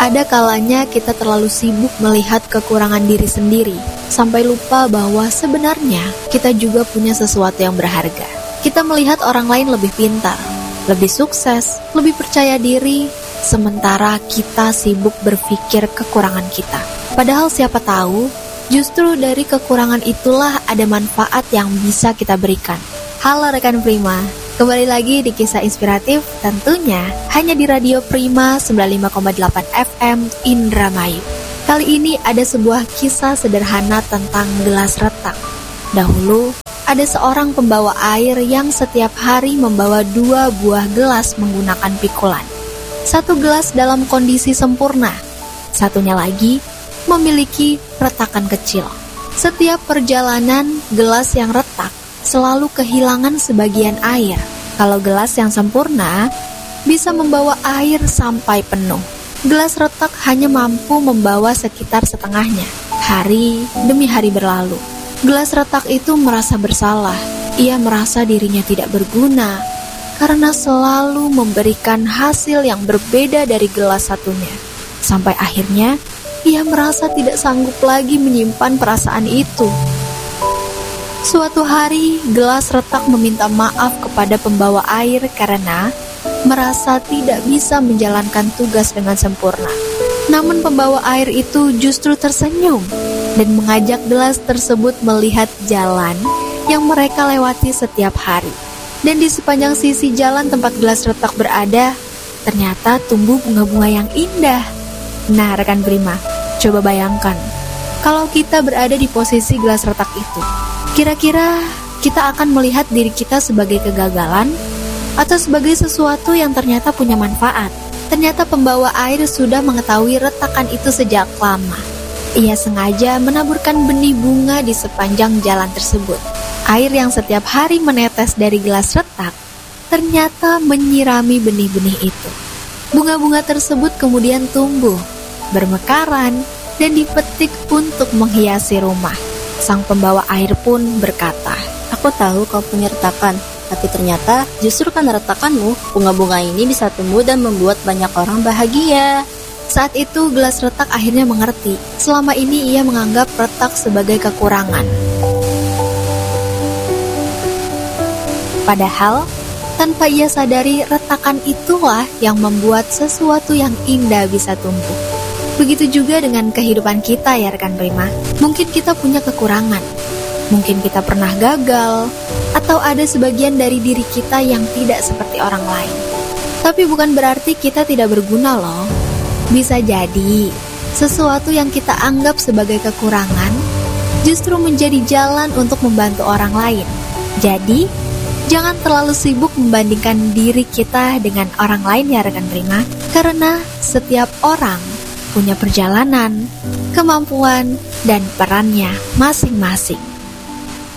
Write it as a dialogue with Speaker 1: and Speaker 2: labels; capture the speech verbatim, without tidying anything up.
Speaker 1: Ada kalanya kita terlalu sibuk melihat kekurangan diri sendiri, sampai lupa bahwa sebenarnya kita juga punya sesuatu yang berharga. Kita melihat orang lain lebih pintar, lebih sukses, lebih percaya diri, sementara kita sibuk berpikir kekurangan kita. Padahal siapa tahu, justru dari kekurangan itulah ada manfaat yang bisa kita berikan. Halo rekan Prima, kembali lagi di kisah inspiratif tentunya hanya di Radio Prima sembilan puluh lima koma delapan F M Indramayu. Kali ini ada sebuah kisah sederhana tentang gelas retak. Dahulu, ada seorang pembawa air yang setiap hari membawa dua buah gelas menggunakan pikulan. Satu gelas dalam kondisi sempurna, satunya lagi memiliki retakan kecil. Setiap perjalanan, gelas yang retak selalu kehilangan sebagian air. Kalau gelas yang sempurna bisa membawa air sampai penuh. Gelas retak hanya mampu membawa sekitar setengahnya. Hari demi hari berlalu. Gelas retak itu merasa bersalah. Ia merasa dirinya tidak berguna karena selalu memberikan hasil yang berbeda dari gelas satunya. Sampai akhirnya ia merasa tidak sanggup lagi menyimpan perasaan itu. Suatu hari, gelas retak meminta maaf kepada pembawa air karena merasa tidak bisa menjalankan tugas dengan sempurna. Namun pembawa air itu justru tersenyum dan mengajak gelas tersebut melihat jalan yang mereka lewati setiap hari. Dan di sepanjang sisi jalan tempat gelas retak berada, ternyata tumbuh bunga-bunga yang indah. Nah, rekan Prima, coba bayangkan, kalau kita berada di posisi gelas retak itu, kira-kira kita akan melihat diri kita sebagai kegagalan atau sebagai sesuatu yang ternyata punya manfaat. Ternyata pembawa air sudah mengetahui retakan itu sejak lama. Ia sengaja menaburkan benih bunga di sepanjang jalan tersebut. Air yang setiap hari menetes dari gelas retak ternyata menyirami benih-benih itu. Bunga-bunga tersebut kemudian tumbuh, bermekaran, dan dipetik untuk menghiasi rumah. Sang pembawa air pun berkata,
Speaker 2: "Aku tahu kau punya retakan, tapi ternyata justru karena retakanmu, bunga-bunga ini bisa tumbuh dan membuat banyak orang bahagia."
Speaker 1: Saat itu gelas retak akhirnya mengerti. Selama ini ia menganggap retak sebagai kekurangan. Padahal, tanpa ia sadari, retakan itulah yang membuat sesuatu yang indah bisa tumbuh. Begitu juga dengan kehidupan kita ya rekan Prima. Mungkin kita punya kekurangan, mungkin kita pernah gagal, atau ada sebagian dari diri kita yang tidak seperti orang lain. Tapi bukan berarti kita tidak berguna loh. Bisa jadi, sesuatu yang kita anggap sebagai kekurangan justru menjadi jalan untuk membantu orang lain. Jadi, jangan terlalu sibuk membandingkan diri kita dengan orang lain ya rekan Prima. Karena setiap orang punya perjalanan, kemampuan, dan perannya masing-masing.